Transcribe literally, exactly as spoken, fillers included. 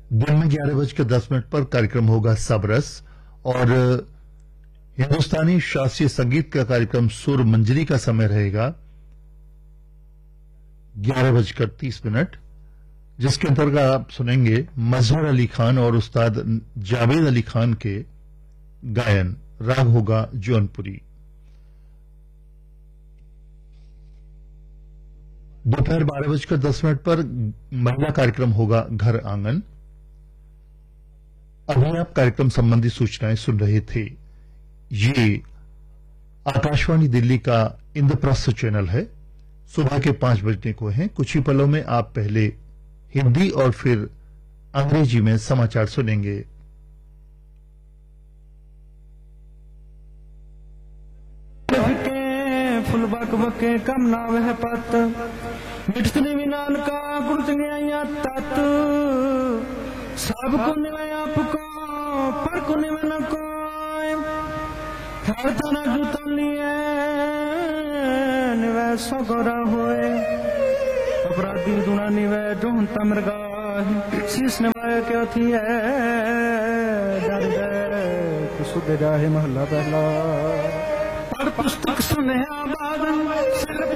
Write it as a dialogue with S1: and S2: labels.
S1: दिन में ग्यारह बजकर दस मिनट पर कार्यक्रम होगा सबरस और हिंदुस्तानी शास्त्रीय संगीत का कार्यक्रम सुर मंजरी का समय रहेगा ग्यारह बजकर तीस मिनट, जिसके अंतर्गत आप सुनेंगे मजहर अली खान और उस्ताद जावेद अली खान के गायन। राग होगा जौनपुरी। दोपहर बारह बजकर दस मिनट पर महिला कार्यक्रम होगा घर आंगन। अभी आप कार्यक्रम संबंधी सूचनाएं सुन रहे थे। ये आकाशवाणी दिल्ली का इंद्रप्रस्थ चैनल है। सुबह के पांच बजने को हैं। कुछ ही पलों में आप पहले हिंदी और फिर अंग्रेजी में समाचार सुनेंगे।
S2: फुल बक बके कम ना वह पत मिटने विनान का गुरतने आया तत सब को निवे आपको पर को निवे न कोई हर तना जुतन लिए निवे सगरा होए अपराधी दुना निवे ढूंढ तमरगा शीश निवाए क्या थी है डर गए सुध जाए महला पहला पुस्तक सुने आबाद